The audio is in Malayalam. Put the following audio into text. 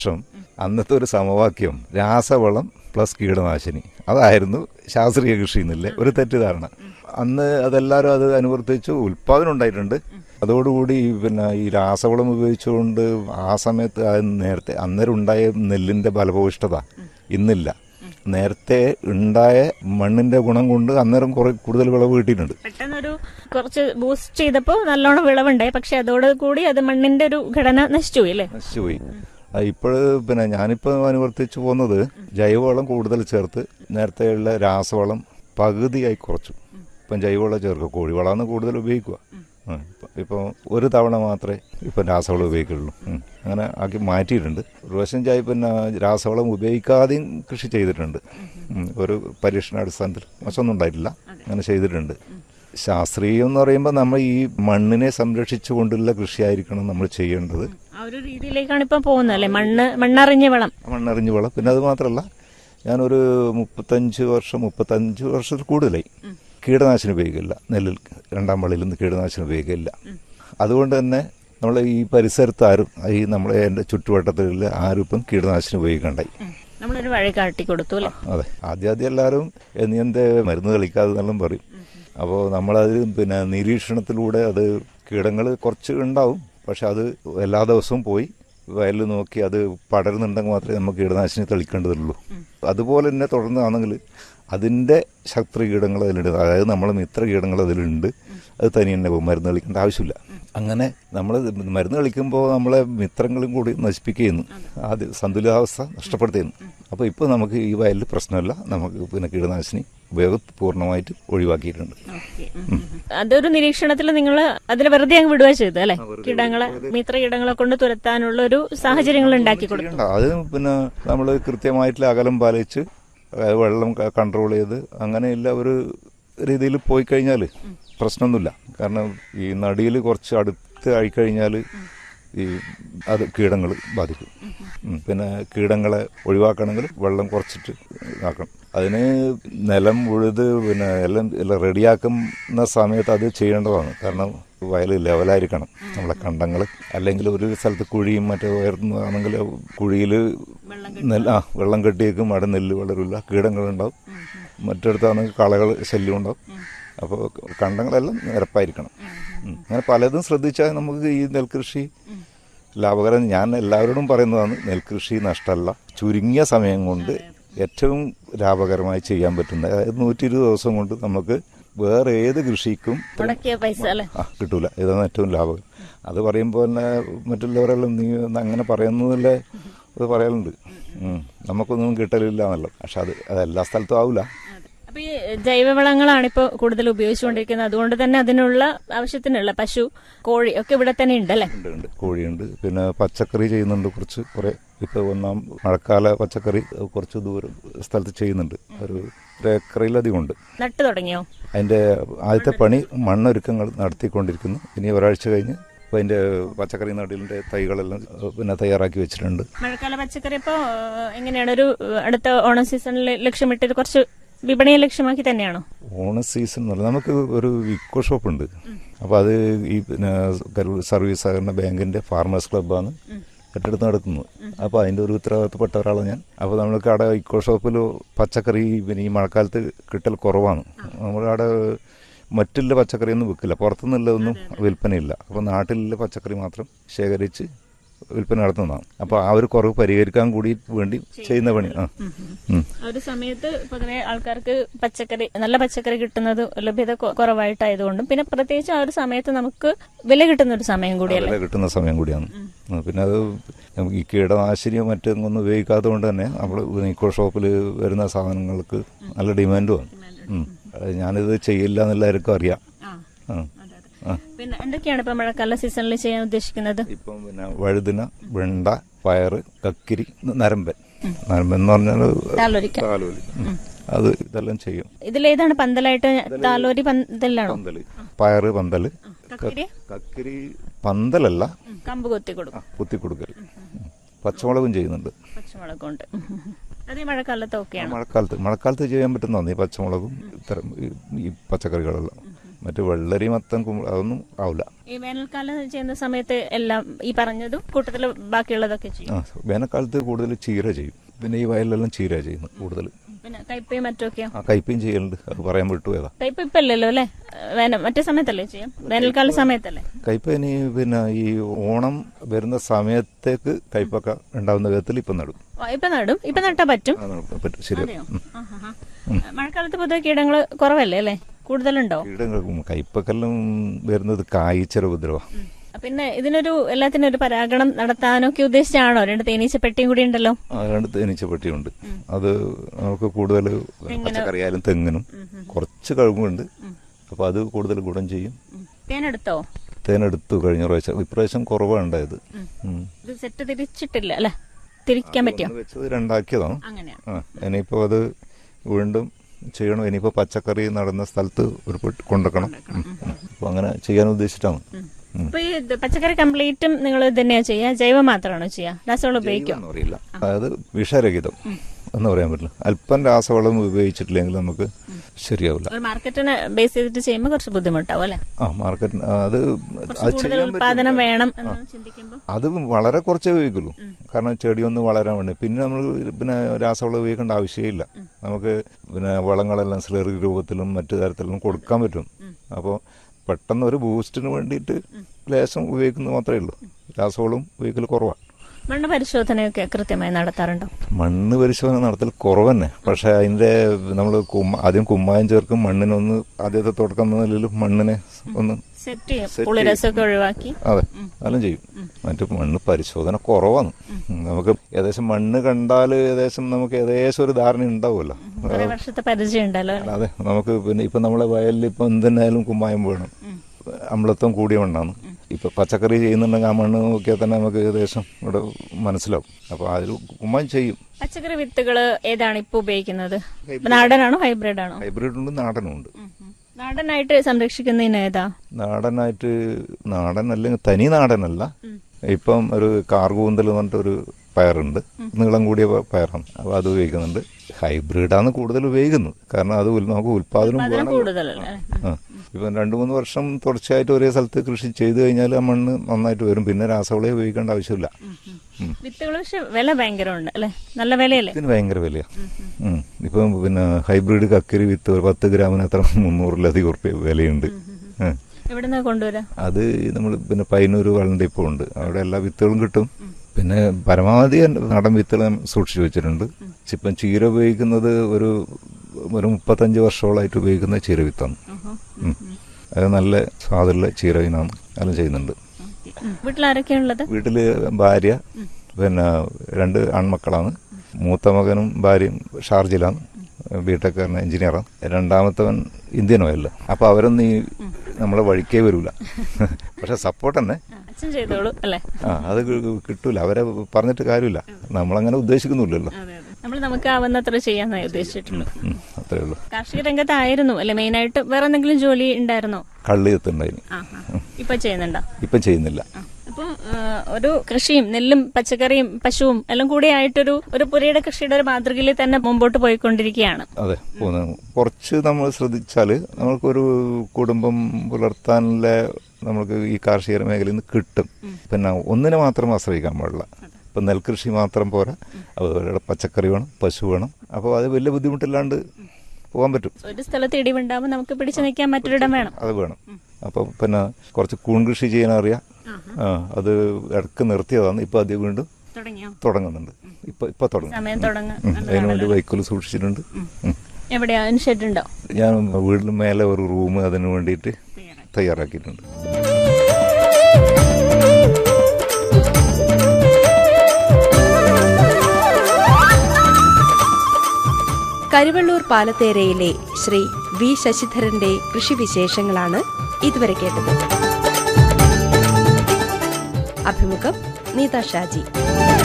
വർഷം അന്നത്തെ ഒരു സമവാക്യം രാസവളം പ്ലസ് കീടനാശിനി, അതായിരുന്നു ശാസ്ത്രീയ കൃഷി എന്നില്ല ഒരു തെറ്റിദ്ധാരണ. അന്ന് അതെല്ലാവരും അത് അനുവർത്തിച്ചു, ഉൽപാദനം ഉണ്ടായിട്ടുണ്ട്. അതോടുകൂടി ഈ രാസവളം ഉപയോഗിച്ചുകൊണ്ട് ആ സമയത്ത് നേരത്തെ അന്നേരം ഉണ്ടായ നെല്ലിന്റെ ഫലഭൂയിഷ്ഠത ഇന്നില്ല. നേരത്തെ ഉണ്ടായ മണ്ണിന്റെ ഗുണം കൊണ്ട് അന്നേരം കുറെ കൂടുതൽ വിളവ് കിട്ടിയിട്ടുണ്ട്. പെട്ടെന്നൊരു കുറച്ച് ബൂസ്റ്റ് ചെയ്തപ്പോൾ നല്ലോണം വിളവുണ്ടായി, പക്ഷെ അതോടുകൂടി അത് മണ്ണിന്റെ ഒരു ഘടന നശിച്ചുപോയി അല്ലേ? നശിച്ചുപോയി. ഇപ്പോൾ ഞാനിപ്പോൾ അനുവർത്തിച്ചു പോകുന്നത് ജൈവവളം കൂടുതൽ ചേർത്ത് നേരത്തെയുള്ള രാസവളം പകുതിയായി കുറച്ചു. ഇപ്പം ജൈവവളം ചേർക്കുക, കോഴിവളമാണ് കൂടുതൽ ഉപയോഗിക്കുക. ഇപ്പോൾ ഒരു തവണ മാത്രമേ ഇപ്പം രാസവളം ഉപയോഗിക്കുള്ളൂ. അങ്ങനെ ആക്കി മാറ്റിയിട്ടുണ്ട്. ഒരു വർഷം രാസവളം ഉപയോഗിക്കാതെയും കൃഷി ചെയ്തിട്ടുണ്ട്. ഒരു പരീക്ഷണാടിസ്ഥാനത്തിൽ മോശമൊന്നും ഉണ്ടായിട്ടില്ല, അങ്ങനെ ചെയ്തിട്ടുണ്ട്. ശാസ്ത്രീയം എന്ന് പറയുമ്പോൾ നമ്മൾ ഈ മണ്ണിനെ സംരക്ഷിച്ചുകൊണ്ടുള്ള കൃഷിയായിരിക്കണം നമ്മൾ ചെയ്യേണ്ടത്. ആ ഒരു രീതിയിലേക്കാണ് ഇപ്പം പോകുന്നത് അല്ലേ? മണ്ണറിഞ്ഞ വളം. പിന്നെ അത് മാത്രമല്ല, ഞാനൊരു 35 വർഷത്തിൽ കൂടുതലായി കീടനാശിനി ഉപയോഗിക്കില്ല. നെല്ലിൽ രണ്ടാം വള്ളിയിൽ നിന്ന് കീടനാശിനി ഉപയോഗിക്കില്ല. അതുകൊണ്ട് തന്നെ നമ്മൾ ഈ പരിസരത്ത് ആരും എൻ്റെ ചുറ്റുവട്ടത്തിൽ ആരും ഇപ്പം കീടനാശിനി ഉപയോഗിക്കണ്ടായി. നമ്മളൊരു വഴി കാട്ടി കൊടുത്തു അല്ലേ? അതെ, ആദ്യം എല്ലാവരും നീ എന്തേ മരുന്ന് കളിക്കാതെ എന്നെല്ലാം പറയും. അപ്പോൾ നമ്മളത് നിരീക്ഷണത്തിലൂടെ അത് കീടങ്ങൾ കുറച്ച് ഉണ്ടാവും, പക്ഷെ അത് എല്ലാ ദിവസവും പോയി വയലിൽ നോക്കി അത് പടരുന്നുണ്ടെങ്കിൽ മാത്രമേ നമുക്ക് കീടനാശിനി തളിക്കേണ്ടതുള്ളൂ. അതുപോലെ തന്നെ തുടർന്നാണെങ്കിൽ അതിൻ്റെ ശത്രു കീടങ്ങൾ അതിലുണ്ട്, അതായത് നമ്മളെ മിത്ര കീടങ്ങൾ അതിലുണ്ട്. അത് തനി തന്നെ പോകും, മരുന്ന് കളിക്കേണ്ട ആവശ്യമില്ല. അങ്ങനെ നമ്മൾ മരുന്ന് കളിക്കുമ്പോൾ നമ്മളെ മിത്രങ്ങളും കൂടി നശിപ്പിക്കുന്നു, ആദ്യം സന്തുലിതാവസ്ഥ നഷ്ടപ്പെടുത്തുന്നു. അപ്പോൾ ഇപ്പോൾ നമുക്ക് ഈ വയലിൽ പ്രശ്നമില്ല, നമുക്ക് കീടനാശിനി ഉപയോഗം പൂർണ്ണമായിട്ട് ഒഴിവാക്കിയിട്ടുണ്ട്. അതൊരു നിരീക്ഷണത്തിൽ നിങ്ങൾ അതിൽ വെറുതെ അങ്ങ് വിടുക ചെയ്തു അല്ലെ? മിത്ര കീടങ്ങളെ കൊണ്ട് തുരത്താനുള്ള ഒരു സാഹചര്യങ്ങൾ ഉണ്ടാക്കി കൊടുക്കും. അത് നമ്മൾ കൃത്യമായിട്ടുള്ള അകലം പാലിച്ച് വെള്ളം കൺട്രോൾ ചെയ്ത് അങ്ങനെയുള്ള ഒരു രീതിയിൽ പോയി കഴിഞ്ഞാൽ പ്രശ്നമൊന്നുമില്ല. കാരണം ഈ നടിയിൽ കുറച്ച് അടുത്ത് ആയിക്കഴിഞ്ഞാൽ അത് കീടങ്ങൾ ബാധിക്കും. കീടങ്ങളെ ഒഴിവാക്കണമെങ്കിൽ വെള്ളം കുറച്ചിട്ട് ആക്കണം. അതിന് നിലം ഉഴുത് എല്ലാം റെഡിയാക്കുന്ന സമയത്ത് അത് ചെയ്യേണ്ടതാണ്. കാരണം വയൽ ലെവലായിരിക്കണം നമ്മളെ കണ്ടങ്ങൾ. അല്ലെങ്കിൽ ഒരു സ്ഥലത്ത് കുഴിയും മറ്റേ ഉയർന്നതാണെങ്കിൽ കുഴിയിൽ വെള്ളം കെട്ടിയേക്കും, അവിടെ നെല്ല് വളരില്ല, കീടങ്ങളുണ്ടാവും. മറ്റിടത്താണെങ്കിൽ കളകൾ ശല്യം ഉണ്ടാവും. അപ്പോൾ കണ്ടങ്ങളെല്ലാം നിരപ്പായിരിക്കണം. അങ്ങനെ പലതും ശ്രദ്ധിച്ചാൽ നമുക്ക് ഈ നെൽകൃഷി ലാഭകരം. ഞാൻ എല്ലാവരോടും പറയുന്നതാണ്, നെൽകൃഷി നഷ്ടമല്ല, ചുരുങ്ങിയ സമയം കൊണ്ട് ഏറ്റവും ലാഭകരമായി ചെയ്യാൻ പറ്റുന്ന, അതായത് 120 ദിവസം കൊണ്ട് നമുക്ക് വേറെ ഏത് കൃഷിക്കും കിട്ടൂല. ഇതാണ് ഏറ്റവും ലാഭകരം. അത് പറയുമ്പോൾ തന്നെ മറ്റുള്ളവരെല്ലാം നീ അങ്ങനെ പറയുന്നതല്ലേ അത് പറയലുണ്ട്, നമുക്കൊന്നും കിട്ടലില്ല എന്നല്ലോ. പക്ഷെ അത് എല്ലാ സ്ഥലത്തും ആവില്ല. അപ്പൊ ഈ ജൈവവളങ്ങളാണ് ഇപ്പോൾ കൂടുതൽ ഉപയോഗിച്ചുകൊണ്ടിരിക്കുന്നത്. അതുകൊണ്ട് തന്നെ അതിനുള്ള ആവശ്യത്തിനുള്ള പശു, കോഴി ഒക്കെ ഇവിടെ തന്നെ ഉണ്ടല്ലേ? ഉണ്ട്, കോഴിയുണ്ട്. പിന്നെ പച്ചക്കറി ചെയ്യുന്നുണ്ട് കുറെ. ഇപ്പൊ ഒന്നാം മഴക്കാല പച്ചക്കറി കുറച്ച് ദൂരം സ്ഥലത്ത് ചെയ്യുന്നുണ്ട്. ഒരു ഏക്കറിലധികം ഉണ്ട്. നട്ടു തുടങ്ങിയോ? അതിന്റെ ആദ്യത്തെ പണി മണ്ണൊരുക്കങ്ങൾ നടത്തിക്കൊണ്ടിരിക്കുന്നു. ഇനി ഒരാഴ്ച കഴിഞ്ഞ് അതിന്റെ പച്ചക്കറി നടീലിന്റെ തൈകളെല്ലാം തയ്യാറാക്കി വെച്ചിട്ടുണ്ട്. മഴക്കാല പച്ചക്കറി ഇപ്പോ എങ്ങനെയാണ്? ഒരു അടുത്ത ഓണം സീസണിൽ ലക്ഷ്യമിട്ട് കുറച്ച് വിപണിയെ ലക്ഷ്യമാക്കി തന്നെയാണോ? ഓണ സീസൺ എന്ന് പറഞ്ഞാൽ നമുക്ക് ഒരു ഇക്കോ ഷോപ്പ് ഉണ്ട്. അപ്പോൾ അത് ഈ സർവീസ് സഹകരണ ബാങ്കിന്റെ ഫാർമേഴ്സ് ക്ലബ്ബാണ് ഏറ്റെടുത്ത് നടക്കുന്നത്. അപ്പോൾ അതിന്റെ ഒരു ഉത്തരവാദിത്തപ്പെട്ട ഒരാളാണ് ഞാൻ. അപ്പോൾ നമ്മൾക്ക് അവിടെ ഇക്കോ ഷോപ്പിൽ പച്ചക്കറി ഈ മഴക്കാലത്ത് കിട്ടൽ കുറവാണ്. നമ്മളവിടെ മറ്റുള്ള പച്ചക്കറിയൊന്നും വിൽക്കില്ല, പുറത്തുനിന്നുള്ളതൊന്നും വിൽപ്പനയില്ല. അപ്പോൾ നാട്ടിലുള്ള പച്ചക്കറി മാത്രം ശേഖരിച്ച് വിൽപ്പന നടത്തുന്നതാണ്. അപ്പോൾ ആ ഒരു കുറവ് പരിഹരിക്കാൻ കൂടി വേണ്ടി ചെയ്യുന്ന പണി. ഒരു സമയത്ത് പൊതുവെ ആൾക്കാർക്ക് നല്ല പച്ചക്കറി കിട്ടുന്നത് ലഭ്യത കുറവായിട്ടായതുകൊണ്ടും പിന്നെ പ്രത്യേകിച്ച് ആ ഒരു സമയത്ത് നമുക്ക് വില കിട്ടുന്ന ഒരു സമയം കൂടിയാണ്. വില കിട്ടുന്ന സമയം കൂടിയാണ്. പിന്നെ അത് ഈ കീടനാശിനിയോ മറ്റൊന്നും ഉപയോഗിക്കാത്തത് കൊണ്ട് തന്നെ നമ്മൾ ഇക്കോ ഷോപ്പിൽ വരുന്ന സാധനങ്ങൾക്ക് നല്ല ഡിമാൻഡുമാണ്. ഞാനിത് ചെയ്യില്ല എന്നെല്ലാവർക്കും അറിയാം. പിന്നെ എന്തൊക്കെയാണ് ഇപ്പൊ മഴക്കാല സീസണിൽ ചെയ്യാൻ ഉദ്ദേശിക്കുന്നത്? ഇപ്പം വഴുതിന, വെണ്ട, പയറ്, കക്കിരി, നരമ്പൻ എന്ന് പറഞ്ഞാൽ താലോലി, അത് ഇതെല്ലാം ചെയ്യും. ഇതിലേതാണ് പന്തലായിട്ട്? താലോരി പന്തലാണോ? പയറ് പന്തല്, കക്കിരി പന്തലല്ല, കമ്പ് കുത്തിക്കൊടുക്കൽ. പച്ചമുളകും ചെയ്യുന്നുണ്ട്. പച്ചമുളകുണ്ട്. അത് ഈ മഴക്കാലത്ത് മഴക്കാലത്ത് ചെയ്യാൻ പറ്റുന്നതാണ് ഈ പച്ചമുളകും ഈ പച്ചക്കറികളെല്ലാം. മറ്റു വെള്ളരി, മത്തൻ, അതൊന്നും ആവില്ല. ഈ വേനൽക്കാലം ചെയ്യുന്ന സമയത്ത് എല്ലാം ഈ പറഞ്ഞതും കൂട്ടത്തിൽ ബാക്കിയുള്ളതൊക്കെ ചെയ്യും. വേനൽക്കാലത്ത് കൂടുതൽ ചീര ചെയ്യും. പിന്നെ ഈ വയലിലെല്ലാം ചീര ചെയ്യുന്നു കൂടുതൽ. പിന്നെ കയ്പയും മറ്റൊക്കെയോ? കയ്പയും ചെയ്യലുണ്ട്, അത് പറയാൻ വിട്ടുപോയതാ. കയ്പ ഇപ്പൊ അല്ലല്ലോ അല്ലേ, മറ്റേ സമയത്തല്ലേ ചെയ്യാം, വേനൽക്കാല സമയത്തല്ലേ കയ്പ. ഇനി പിന്നെ ഈ ഓണം വരുന്ന സമയത്തേക്ക് കയ്പൊക്കെ ഉണ്ടാവുന്ന വിധത്തിൽ ഇപ്പൊ നടും. ഇപ്പൊ നട്ടാ പറ്റും. ശരി. മഴക്കാലത്ത് പൊതുവെ കീടങ്ങൾ കുറവല്ലേ അല്ലേ, കൂടുതലുണ്ടോ? കീടങ്ങൾ കയ്പക്കെല്ലാം വരുന്നത് കായ്ച്ചര ഉപദ്രവ. പിന്നെ ഇതിനൊരു എല്ലാത്തിനും ഒരു പരാഗണം നടത്താനൊക്കെ ഉദ്ദേശിച്ചാണോ? 2 തേനീച്ചപ്പെട്ടിയും കൂടി ഉണ്ടല്ലോ. 2 തേനീച്ചപ്പെട്ടിയുണ്ട്. അത് നമുക്ക് കൂടുതൽ പച്ചക്കറിയായാലും തെങ്ങിനും കുറച്ച് കഴുകുണ്ട്. അപ്പൊ അത് കൂടുതൽ ഗുണം ചെയ്യും. തേനെടുത്തു കഴിഞ്ഞ പ്രാവശ്യം. ഇപ്രാവശ്യം കുറവാണ് ഉണ്ടായത്. സെറ്റ് തിരിച്ചിട്ടില്ല അല്ലെ, തിരിക്കാൻ പറ്റിയോ? വെച്ചത് 2 ആക്കിയതാണ്. ഇനിയിപ്പോ അത് വീണ്ടും ചെയ്യണം. ഇനിയിപ്പോ പച്ചക്കറി നടന്ന സ്ഥലത്ത് ഒരു കൊണ്ടുവെക്കണം. അപ്പൊ അങ്ങനെ ചെയ്യാൻ ഉദ്ദേശിച്ചിട്ടാണ്. അപ്പൊ ഈ പച്ചക്കറി കംപ്ലീറ്റും നിങ്ങൾ തന്നെയാ ചെയ്യാ, ജൈവം മാത്രമാണോ ചെയ്യാ? രാസവളം ഉപയോഗിക്കും? അറിയില്ല, അതായത് വിഷരഹിതം എന്ന് പറയാൻ പറ്റില്ല. അല്പം രാസവളം ഉപയോഗിച്ചിട്ടില്ലെങ്കിൽ നമുക്ക് ശരിയാവില്ല. മാർക്കറ്റിനെ ബേസ് ചെയ്തിട്ട് ചെയ്യുമ്പോൾ കുറച്ച് ബുദ്ധിമുട്ടാവും അല്ലെ? മാർക്കറ്റ് അത് ഉത്പാദനം വേണം എന്ന് ചിന്തിക്കുമ്പോൾ അത് വളരെ കുറച്ചേ ഉപയോഗിക്കുള്ളൂ. കാരണം ചെടിയൊന്ന് വളരാൻ വേണ്ടി. പിന്നെ നമ്മൾ പിന്നെ രാസവളം ഉപയോഗിക്കേണ്ട ആവശ്യമില്ല. നമുക്ക് പിന്നെ വളങ്ങളെല്ലാം സ്ലറി രൂപത്തിലും മറ്റു തരത്തിലും കൊടുക്കാൻ പറ്റും. അപ്പോൾ പെട്ടെന്ന് ഒരു ബൂസ്റ്റിന് വേണ്ടിയിട്ട് ലേശം ഉപയോഗിക്കുന്നത് മാത്രമേ ഉള്ളൂ. രാസവളം ഉപയോഗിക്കൽ കുറവാണ്. മണ്ണ് പരിശോധനയൊക്കെ കൃത്യമായി നടത്താറുണ്ടോ? മണ്ണ് പരിശോധന നടത്തൽ കുറവ് തന്നെ. പക്ഷെ അതിന്റെ നമ്മൾ ആദ്യം കുമ്മായം ചേർക്കും. മണ്ണിനൊന്ന് ആദ്യത്തെ തുടക്കം എന്ന നിലയിൽ മണ്ണിനെ ഒന്ന് ഒഴിവാക്കി അതെ അതെല്ലാം ചെയ്യും. മറ്റു മണ്ണ് പരിശോധന കുറവാണ്. നമുക്ക് ഏകദേശം മണ്ണ് കണ്ടാൽ നമുക്ക് ഏകദേശം ഒരു ധാരണ ഉണ്ടാവുമല്ലോ. വർഷത്തെ പരിചയം ഉണ്ടല്ലോ. അതെ, നമുക്ക് പിന്നെ ഇപ്പൊ നമ്മളെ വയലിൽ ഇപ്പൊ എന്തിനായാലും കുമ്മായം വേണം. അമ്ലത്വം കൂടിയ മണ്ണാണ്. ഇപ്പൊ പച്ചക്കറി ചെയ്യുന്നുണ്ടെങ്കിൽ ആ മണ്ണ് നോക്കിയാൽ തന്നെ നമുക്ക് ഏകദേശം ഇവിടെ മനസ്സിലാവും. അപ്പൊ അതിൽ കുമ്മായം ചെയ്യും. പച്ചക്കറി വിത്തുകള് ഏതാണ് ഇപ്പൊ ഉപയോഗിക്കുന്നത്? നാടനാണോ ഹൈബ്രിഡ് ആണോ? ഹൈബ്രിഡ് ഉണ്ട്, നാടനും ഉണ്ട്. നാടനായിട്ട് സംരക്ഷിക്കുന്നതിന് ഏതാ? നാടൻ അല്ലെങ്കിൽ തനി നാടനല്ല. ഇപ്പം ഒരു കാർകൂന്തൽ എന്ന് പറഞ്ഞിട്ടൊരു പയറുണ്ട്, നീളം കൂടിയ പയറാണ്. അപ്പൊ അത് ഉപയോഗിക്കുന്നുണ്ട്. ഹൈബ്രിഡാണ് കൂടുതൽ ഉപയോഗിക്കുന്നത്. കാരണം അത് നമുക്ക് ഉൽപാദനം ഇപ്പൊ 2-3 വർഷം തുടർച്ചയായിട്ട് ഒരേ സ്ഥലത്ത് കൃഷി ചെയ്തു കഴിഞ്ഞാൽ ആ മണ്ണ് നന്നായിട്ട് വരും. പിന്നെ രാസവളം ഉപയോഗിക്കേണ്ട ആവശ്യമില്ല. വിത്തുകൾ വില ഭയങ്കരമുണ്ട് അല്ലെ, നല്ല വിലയല്ലേ? ഇതിന് ഭയങ്കര വിലയാണ്. ഇപ്പൊ പിന്നെ ഹൈബ്രിഡ് കക്കരി വിത്ത് 10 ഗ്രാമിന് അത്ര 300-ലധികം റുപ്യ വിലയുണ്ട്. എവിടുന്നാ കൊണ്ടുവരാ? അത് നമ്മൾ പിന്നെ പയ്യന്നൂര് വളന്റെ ഇപ്പൊ ഉണ്ട്, അവിടെ എല്ലാ വിത്തുകളും കിട്ടും. പിന്നെ പരമാവധി നാടൻ വിത്തുകൾ സൂക്ഷിച്ചു വെച്ചിട്ടുണ്ട്. ഇപ്പം ചീര ഉപയോഗിക്കുന്നത് ഒരു 35 വർഷങ്ങളായിട്ട് ഉപയോഗിക്കുന്ന ചീര വിത്താണ്. അത് നല്ല സ്വാദുള്ള ചീര ഇനാണ്. അതെല്ലാം ചെയ്യുന്നുണ്ട്. വീട്ടില് ഭാര്യ, പിന്നെ 2 ആൺമക്കളാണ്. മൂത്ത മകനും ഭാര്യയും ഷാർജയിലാണ്, ബിടെക്കാരൻ എഞ്ചിനീയറാണ്. രണ്ടാമത്തവൻ ഇന്ത്യൻ ഓയിലില്ല. അപ്പൊ അവരൊന്നും ഈ നമ്മളെ വഴിക്കേ വരൂല. പക്ഷെ സപ്പോർട്ട് തന്നെ അത് കിട്ടൂല. അവരെ പറഞ്ഞിട്ട് കാര്യമില്ല. നമ്മളങ്ങനെ ഉദ്ദേശിക്കുന്നില്ലല്ലോ. നമുക്കാവുന്നത്ര ചെയ്യാൻ ഉദ്ദേശിച്ചിട്ടുള്ളൂ. അത്രേ ഉള്ളൂ. കാർഷിക രംഗത്തായിരുന്നു അല്ലെ മെയിനായിട്ട്? വേറെ എന്തെങ്കിലും ജോലി ഉണ്ടായിരുന്നോ? കള്ളി എത്തുണ്ടായിരുന്നു. ഇപ്പൊ ചെയ്യുന്നുണ്ടോ? ഇപ്പൊ ചെയ്യുന്നില്ല. അപ്പൊ ഒരു കൃഷിയും നെല്ലും പച്ചക്കറിയും പശുവും എല്ലാം കൂടി ആയിട്ടൊരു പുരയുടെ കൃഷിയുടെ ഒരു മാതൃകയിൽ തന്നെ മുമ്പോട്ട് പോയിക്കൊണ്ടിരിക്കുകയാണ്. അതെ, കുറച്ച് നമ്മൾ ശ്രദ്ധിച്ചാല് നമുക്കൊരു കുടുംബം പുലർത്താനുള്ള നമുക്ക് ഈ കാർഷിക മേഖലയിൽ നിന്ന് കിട്ടും. പിന്നെ ഒന്നിനെ മാത്രം ആശ്രയിക്കാൻ പാടില്ല. ഇപ്പൊ നെൽകൃഷി മാത്രം പോരാ, അതുപോലെ പച്ചക്കറി വേണം, പശു വേണം. അപ്പോൾ അത് വലിയ ബുദ്ധിമുട്ടില്ലാണ്ട് പോകാൻ പറ്റും. ഒരു സ്ഥലത്ത് ഇടിവുണ്ടാകുമ്പോൾ നമുക്ക് പിടിച്ചു നിൽക്കാൻ മറ്റൊരിടം വേണം. അത് വേണം. അപ്പൊ പിന്നെ കുറച്ച് കൂൺ കൃഷി ചെയ്യാൻ അറിയാം. അത് ഇടക്ക് നിർത്തിയതാണ്. ഇപ്പൊ അത് വീണ്ടും തുടങ്ങുന്നുണ്ട്. ഇപ്പൊ തുടങ്ങും. അതിനുവേണ്ടി വൈക്കോല് സൂക്ഷിച്ചിട്ടുണ്ട്. എവിടെയാ ഷെഡ് ഉണ്ടോ? ഞാൻ വീടിന് മേലെ ഒരു റൂം അതിനു വേണ്ടിയിട്ട് തയ്യാറാക്കിയിട്ടുണ്ട്. കരുവള്ളൂർ പാലത്തേരയിലെ ശ്രീ വി ശശിധരന്റെ കൃഷിവിശേഷങ്ങളാണ് ഇതുവരെ കേട്ടത്. അഭിമുഖം നീത ഷാജി.